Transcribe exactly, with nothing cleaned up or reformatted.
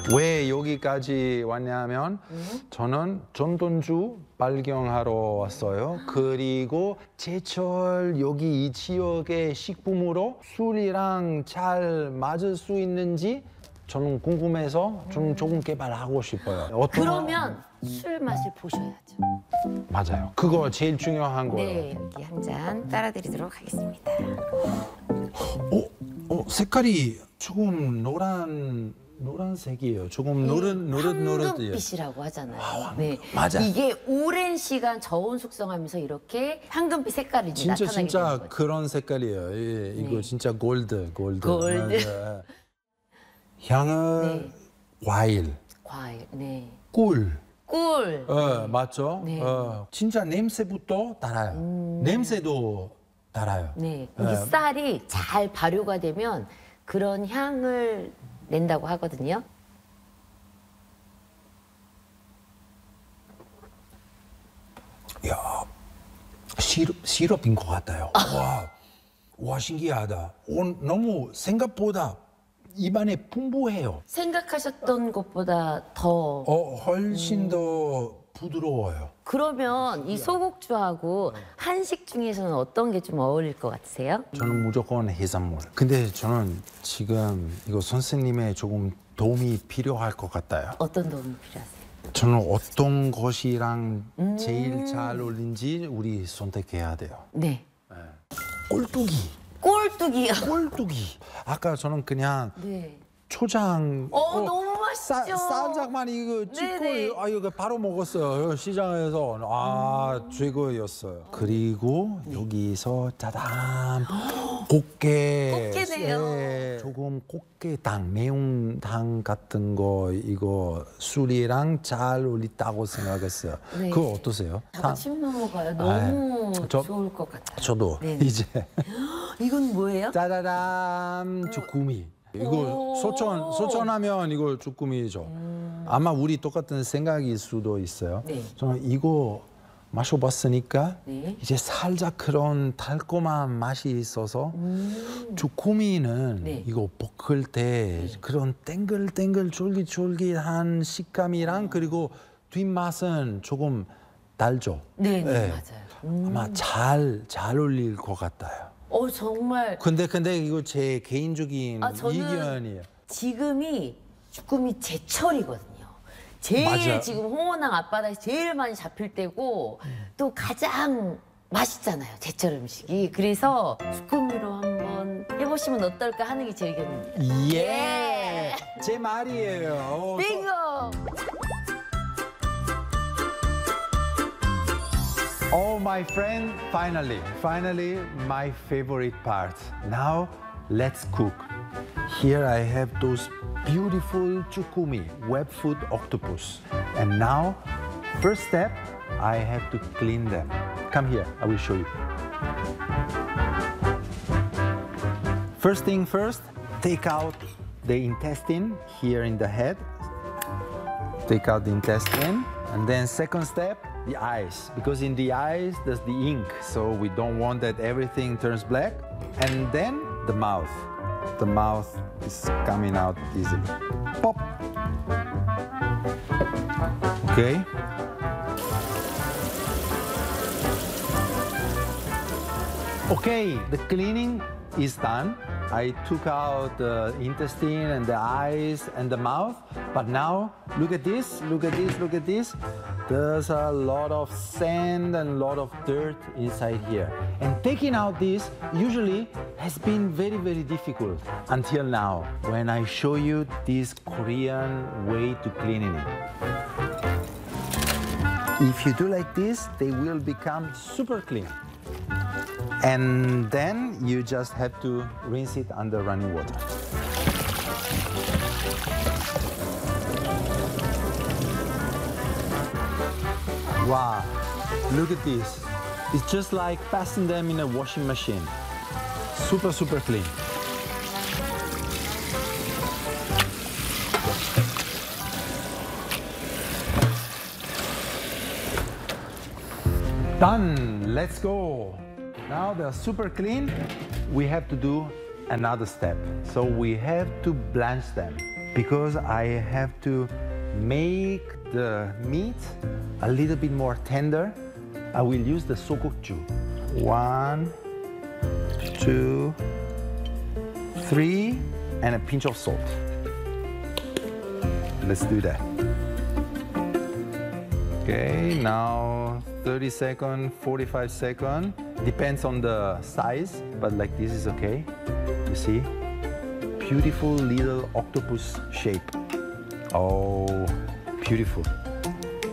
왜 여기까지 왔냐면 음? 저는 전돈주 발견하러 왔어요. 그리고 제철 여기 이 지역의 식품으로 술이랑 잘 맞을 수 있는지 저는 궁금해서 좀 조금 개발하고 싶어요. 어떤... 그러면 술 맛을 보셔야죠. 맞아요. 그거 제일 중요한 거예요. 네, 여기 한 잔 따라드리도록 하겠습니다. 어, 어, 색깔이 조금 노란 노란색이에요. 조금 노릇 노릇 노릇해요. 황금빛이라고 하잖아요. 아, 네, 맞아. 이게 오랜 시간 저온 숙성하면서 이렇게 황금빛 색깔이 진짜 나타나게 진짜 되는 거죠. 그런 색깔이에요. 예, 이거 네. 진짜 골드, 골드. 골드. 맞아. 향은 네. 과일, 과일, 네. 꿀. 꿀. 어, 맞죠? 네. 어, 진짜 냄새부터 달아요. 음. 냄새도 달아요. 네, 네. 이 쌀이 잘 발효가 되면 그런 향을 낸다고 하거든요. 야, 시럽, 시럽인 것 같아요. 와, 와 신기하다. 오, 너무 생각보다 입안에 풍부해요. 생각하셨던 것보다 더. 어, 훨씬 더 부드러워요. 그러면 이 소곡주하고 한식 중에서는 어떤 게 좀 어울릴 것 같으세요? 저는 무조건 해산물. 근데 저는 지금 이거 선생님의 조금 도움이 필요할 것 같아요. 어떤 도움이 필요하세요? 저는 어떤 것이랑 제일 잘 어울리는지 우리 선택해야 돼요. 네. 꼴뚜기. 꼴뚜기요. 꼴뚜기. 아까 저는 그냥 네. 초장. 어, 너무 맛있죠? 사, 살짝만 이거 찍고 네네. 아 이거 바로 먹었어요. 시장에서 아 최고였어요. 그리고 여기서 짜담 꽃게. 꽃게네요. 예, 조금 꽃게당 매운탕 같은 거 이거 술이랑 잘 어울린다고 생각했어요. 네. 그거 어떠세요? 다가 침 넘어가요. 너무 저- 좋을 것 같아요. 저도 네. 이제 이건 뭐예요? 짜라람 주꾸미. 이거 오. 소천 소천하면 이거 주꾸미죠. 아마 우리 똑같은 생각일 수도 있어요. 네. 저는 이거 마셔봤으니까 네. 이제 살짝 그런 달콤한 맛이 있어서 주꾸미는 네. 이거 볶을 때 그런 땡글땡글 쫄깃쫄깃한 식감이랑 그리고 뒷맛은 조금 달죠. 네, 네, 네. 맞아요. 아마 잘 잘 어울릴 것 같아요. 어, 정말 근데 근데 이거 제 개인적인 아, 저는 의견이에요. 지금이 주꾸미 제철이거든요. 제일 맞아요. 지금 홍어낭 앞바다에서 제일 많이 잡힐 때고 또 가장 맛있잖아요. 제철 음식이. 그래서 주꾸미로 한번 해보시면 어떨까 하는 게 제 의견입니다. 예, 제 말이에요. 빙고! Oh, my friend, finally, finally, my favorite part. Now, let's cook. Here I have those beautiful chukumi, webfoot octopus. And now, first step, I have to clean them. Come here, I will show you. First thing first, take out the intestine here in the head. Take out the intestine. And then second step, the eyes, because in the eyes there's the ink, so we don't want that everything turns black. And then the mouth. The mouth is coming out easily. Pop. Okay. Okay, the cleaning is done. I took out the intestine and the eyes and the mouth, but now look at this, look at this, look at this. There's a lot of sand and a lot of dirt inside here. And taking out this usually has been very, very difficult until now, when I show you this Korean way to cleaning it. If you do like this, they will become super clean. And then you just have to rinse it under running water. Wow, look at this. It's just like passing them in a washing machine. Super, super clean. Done, let's go. Now they're super clean. We have to do another step. So we have to blanch them. because I have to make the meat a little bit more tender. I will use the sokokju. One, two, three, and a pinch of salt. Let's do that. Okay, now thirty seconds, forty-five seconds. Depends on the size, but like this is okay. You see? Beautiful little octopus shape. Oh, beautiful.